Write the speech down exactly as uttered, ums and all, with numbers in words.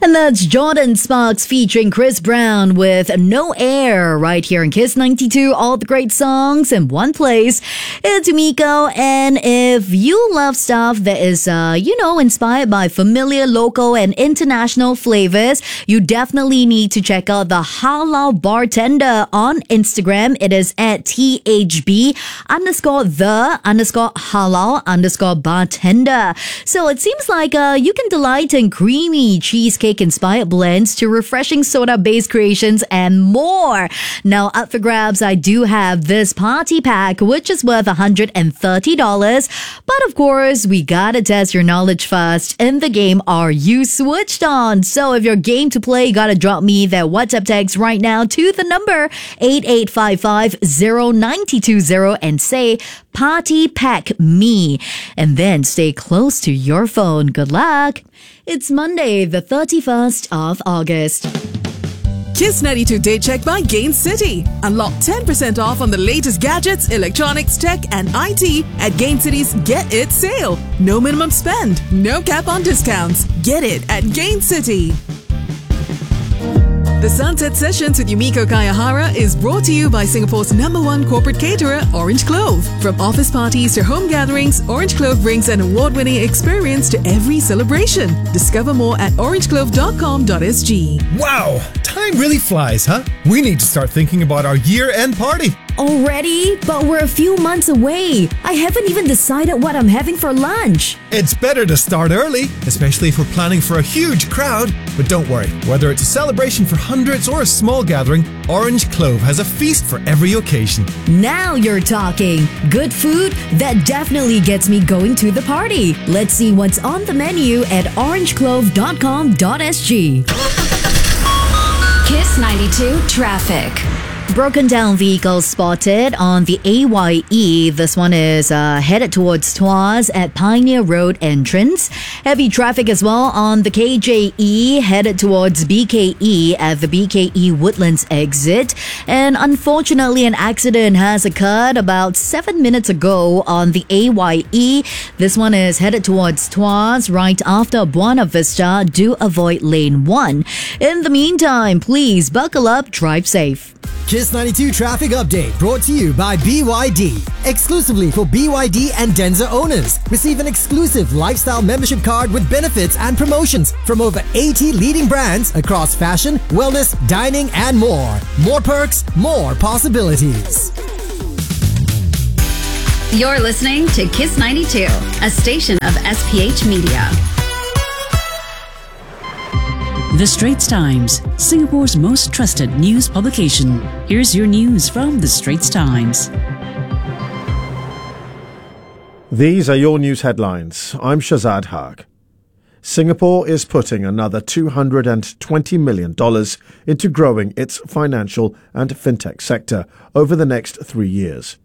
And that's Jordan Sparks featuring Chris Brown with No Air right here in Kiss ninety-two. All the great songs in one place. It's Miko, and if you love stuff that is, uh, you know, inspired by familiar local and international flavors, you definitely need to check out the Halal Bartender on Instagram. It is at T H B underscore the underscore halal underscore bartender. So it seems like uh, you can delight in creamy cheesecake inspired blends to refreshing soda based creations and more. Now up for grabs, I do have this party pack which is worth one hundred thirty dollars, but of course we gotta test your knowledge first. In the game, are you switched on? So if you're game to play, you gotta drop me that WhatsApp text right now to the number eight eight five five zero nine two zero and say party pack me, and then stay close to your phone. Good luck. It's Monday, the thirty-first of August. Kiss ninety-two Day Check by Gain City. Unlock ten percent off on the latest gadgets, electronics, tech, and I T at Gain City's Get It sale. No minimum spend, no cap on discounts. Get it at Gain City. The Sunset Sessions with Yumiko Kayahara is brought to you by Singapore's number one corporate caterer, Orange Clove. From office parties to home gatherings, Orange Clove brings an award-winning experience to every celebration. Discover more at orange clove dot com dot s g. Wow, time really flies, huh? We need to start thinking about our year-end party. Already? But we're a few months away. I haven't even decided what I'm having for lunch. It's better to start early, especially if we're planning for a huge crowd. But don't worry, whether it's a celebration for hundreds or a small gathering, Orange Clove has a feast for every occasion. Now you're talking. Good food that definitely gets me going to the party. Let's see what's on the menu at orange clove dot com dot s g. Kiss ninety-two Traffic. Broken down vehicles spotted on the A Y E. This one is uh, headed towards Tuas at Pioneer Road entrance. Heavy traffic as well on the K J E headed towards B K E at the B K E Woodlands exit. And unfortunately, an accident has occurred about seven minutes ago on the A Y E. This one is headed towards Tuas right after Buena Vista. Do avoid lane one. In the meantime, please buckle up, drive safe. Kiss ninety-two Traffic Update brought to you by B Y D. Exclusively for B Y D and Denza owners. Receive an exclusive lifestyle membership card with benefits and promotions from over eighty leading brands across fashion, wellness, dining, and more. More perks, more possibilities. You're listening to Kiss ninety-two, a station of S P H Media. The Straits Times, Singapore's most trusted news publication. Here's your news from The Straits Times. These are your news headlines. I'm Shazad Haq. Singapore is putting another two hundred twenty million dollars into growing its financial and fintech sector over the next three years.